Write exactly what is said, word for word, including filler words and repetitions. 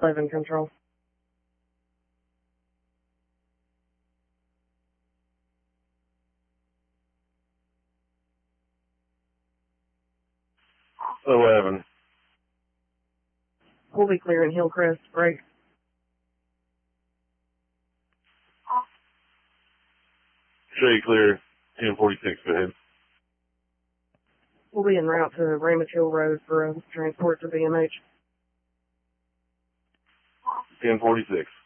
eleven control. eleven. We'll be clearing Hillcrest. Break. Show you clear. ten forty-six, go ahead. We'll be en route to Ramage Hill Road for a transport to B M H. ten forty-six.